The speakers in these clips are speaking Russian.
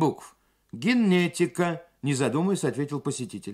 букв. Генетика, не задумываясь, ответил посетитель.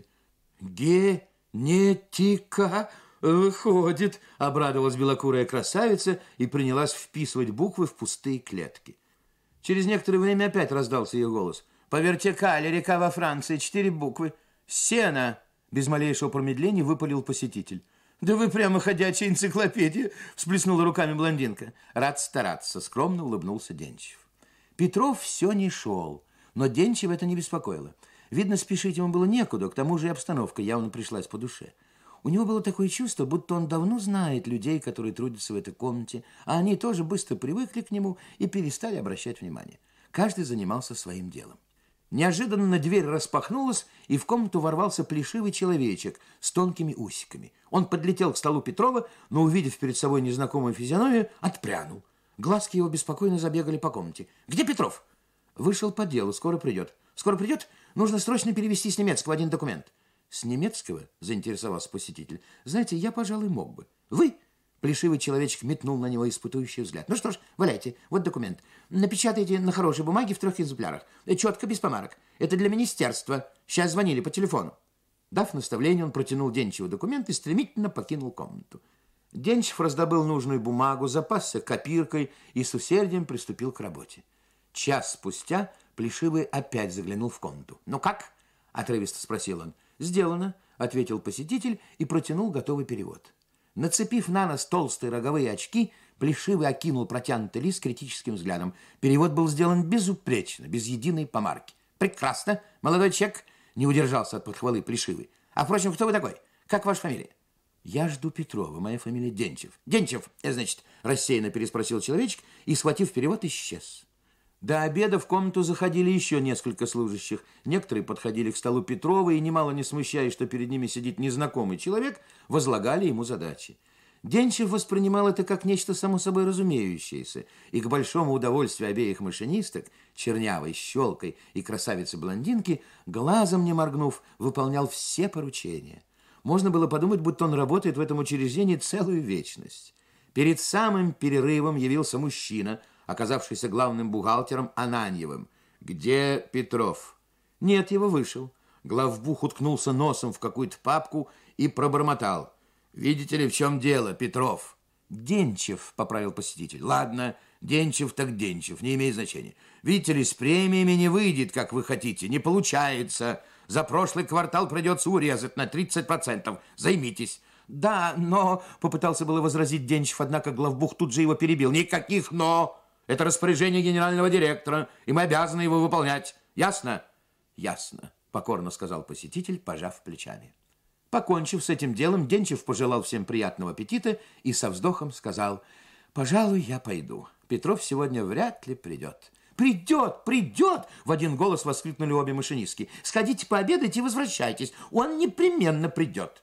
Генетика, выходит, обрадовалась белокурая красавица и принялась вписывать буквы в пустые клетки. Через некоторое время опять раздался ее голос. По вертикали река во Франции, 4 буквы. Сена, без малейшего промедления выпалил посетитель. Да вы прямо ходячая энциклопедия, всплеснула руками блондинка. Рад стараться, скромно улыбнулся Денчев. Петров все не шел, но Денчева это не беспокоило. Видно, спешить ему было некуда, к тому же и обстановка явно пришлась по душе. У него было такое чувство, будто он давно знает людей, которые трудятся в этой комнате, а они тоже быстро привыкли к нему и перестали обращать внимание. Каждый занимался своим делом. Неожиданно дверь распахнулась, и в комнату ворвался плешивый человечек с тонкими усиками. Он подлетел к столу Петрова, но, увидев перед собой незнакомую физиономию, отпрянул. Глазки его беспокойно забегали по комнате. «Где Петров?» «Вышел по делу, скоро придет». «Скоро придет? Нужно срочно перевести с немецкого один документ». «С немецкого?» – заинтересовался посетитель. «Знаете, я, пожалуй, мог бы». «Вы?» – плешивый человечек метнул на него испытующий взгляд. «Ну что ж, валяйте, вот документ. Напечатайте на хорошей бумаге в 3 экземплярах. Четко, без помарок. Это для министерства. Сейчас звонили по телефону». Дав наставление, он протянул Денчеву документ и стремительно покинул комнату. Денчев раздобыл нужную бумагу, запасся копиркой и с усердием приступил к работе. Час спустя плешивый опять заглянул в комнату. «Ну как?» – отрывисто спросил он. «Сделано», – ответил посетитель и протянул готовый перевод. Нацепив на нос толстые роговые очки, плешивый окинул протянутый лист критическим взглядом. Перевод был сделан безупречно, без единой помарки. «Прекрасно, молодой человек», – не удержался от похвалы плешивый. «А, впрочем, кто вы такой? Как ваша фамилия?» «Я жду Петрова, моя фамилия Денчев». «Денчев, значит», – рассеянно переспросил человечек и, схватив перевод, исчез. До обеда в комнату заходили еще несколько служащих. Некоторые подходили к столу Петрова и, немало не смущаясь, что перед ними сидит незнакомый человек, возлагали ему задачи. Денчев воспринимал это как нечто само собой разумеющееся, и к большому удовольствию обеих машинисток, чернявой, щелкой и красавицы-блондинки, глазом не моргнув, выполнял все поручения. Можно было подумать, будто он работает в этом учреждении целую вечность. Перед самым перерывом явился мужчина, оказавшийся главным бухгалтером Ананьевым. «Где Петров?» «Нет, его вышел». Главбух уткнулся носом в какую-то папку и пробормотал. «Видите ли, в чем дело, Петров?» «Денчев», — поправил посетитель. «Ладно, Денчев так Денчев, не имеет значения. Видите ли, с премиями не выйдет, как вы хотите, не получается. За прошлый квартал придется урезать на 30%. Займитесь». «Да, но...» — попытался было возразить Денчев, однако главбух тут же его перебил. «Никаких «но». Это распоряжение генерального директора, и мы обязаны его выполнять. Ясно?» «Ясно», — покорно сказал посетитель, пожав плечами. Покончив с этим делом, Денчев пожелал всем приятного аппетита и со вздохом сказал: «Пожалуй, я пойду. Петров сегодня вряд ли придет». «Придет, придет!» – в один голос воскликнули обе машинистки. «Сходите пообедайте и возвращайтесь. Он непременно придет».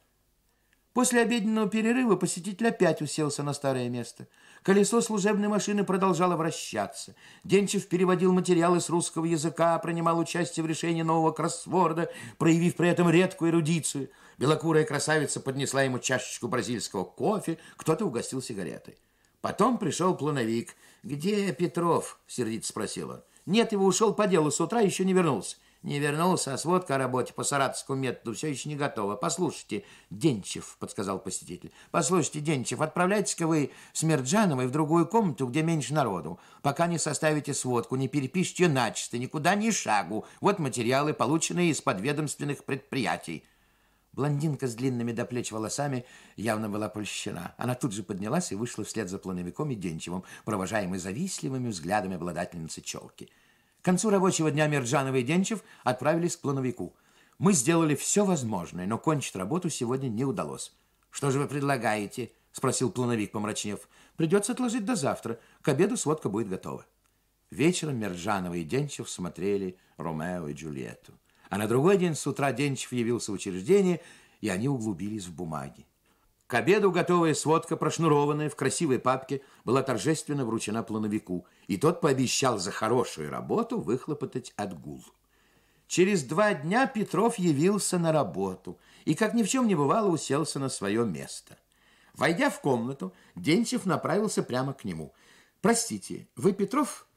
После обеденного перерыва посетитель опять уселся на старое место. Колесо служебной машины продолжало вращаться. Денчев переводил материалы с русского языка, принимал участие в решении нового кроссворда, проявив при этом редкую эрудицию. Белокурая красавица поднесла ему чашечку бразильского кофе, кто-то угостил сигаретой. Потом пришел плановик. «Где Петров?» – сердито спросил он. «Нет, его ушел по делу с утра, еще не вернулся». «Не вернулся, а сводка о работе по саратовскому методу все еще не готова. Послушайте, Денчев», — подсказал посетитель. «Послушайте, Денчев, отправляйтесь-ка вы с Мерджановой в другую комнату, где меньше народу. Пока не составите сводку, не перепишите ее начисто, никуда ни шагу. Вот материалы, полученные из подведомственных предприятий». Блондинка с длинными до плеч волосами явно была польщена. Она тут же поднялась и вышла вслед за плановиком и Денчевым, провожаемой завистливыми взглядами обладательницы челки. К концу рабочего дня Мерджанова и Денчев отправились к плановику. «Мы сделали все возможное, но кончить работу сегодня не удалось». «Что же вы предлагаете?» – спросил плановик, помрачнев. «Придется отложить до завтра. К обеду сводка будет готова». Вечером Мерджанова и Денчев смотрели «Ромео и Джульетту». А на другой день с утра Денчев явился в учреждение, и они углубились в бумаги. К обеду готовая сводка, прошнурованная в красивой папке, была торжественно вручена плановику, и тот пообещал за хорошую работу выхлопотать отгул. Через 2 дня Петров явился на работу и, как ни в чем не бывало, уселся на свое место. Войдя в комнату, Денчев направился прямо к нему. «Простите, вы Петров?»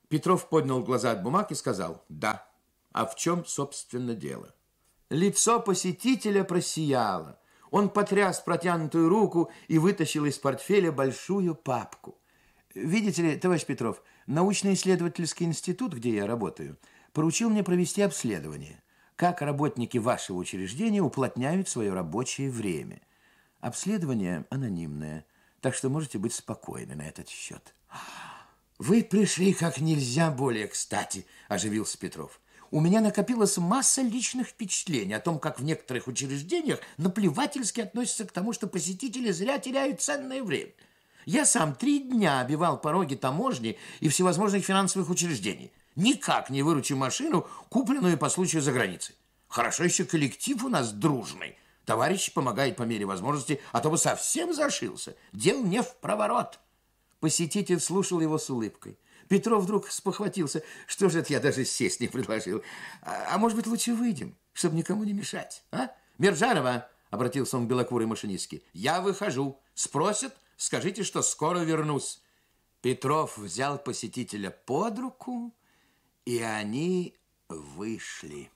Петров поднял глаза от бумаг и сказал: «Да». А в чем, собственно, дело? Лицо посетителя просияло. Он потряс протянутую руку и вытащил из портфеля большую папку. Видите ли, товарищ Петров, научно-исследовательский институт, где я работаю, поручил мне провести обследование, как работники вашего учреждения уплотняют свое рабочее время. Обследование анонимное, так что можете быть спокойны на этот счет. Вы пришли как нельзя более кстати, оживился Петров. У меня накопилась масса личных впечатлений о том, как в некоторых учреждениях наплевательски относятся к тому, что посетители зря теряют ценное время. Я сам 3 дня обивал пороги таможни и всевозможных финансовых учреждений. Никак не выручу машину, купленную по случаю за границей. Хорошо еще коллектив у нас дружный. Товарищ помогает по мере возможности, а то бы совсем зашился. Дел не в проворот. Посетитель слушал его с улыбкой. Петров вдруг спохватился. Что же это я даже сесть не предложил? А может быть, лучше выйдем, чтобы никому не мешать? А? Мержанова, обратился он к белокурой машинистке, я выхожу. Спросят, скажите, что скоро вернусь. Петров взял посетителя под руку, и они вышли.